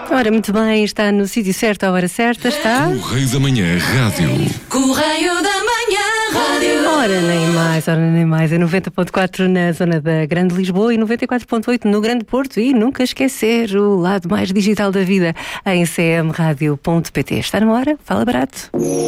Ora, muito bem, está no sítio certo, à hora certa, está... Correio da Manhã Rádio. Correio da Manhã Rádio. Ora, nem mais. É 90.4 na zona da Grande Lisboa e 94.8 no Grande Porto. E nunca esquecer o lado mais digital da vida em cmradio.pt. Está na hora? Fala barato.